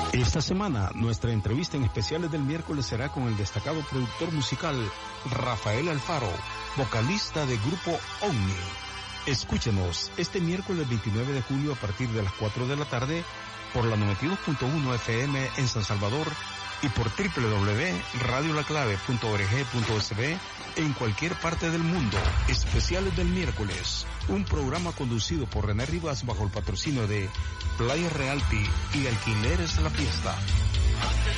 Esta semana, nuestra entrevista en especiales del miércoles será con el destacado productor musical Rafael Alfaro, vocalista del grupo Omni. Escúchenos este miércoles 29 de julio a partir de las 4 de la tarde por la 92.1 FM en San Salvador y por www.radiolaclave.org.sb en cualquier parte del mundo. Especiales del miércoles, un programa conducido por René Rivas bajo el patrocinio de Playa Realty y Alquileres La Fiesta.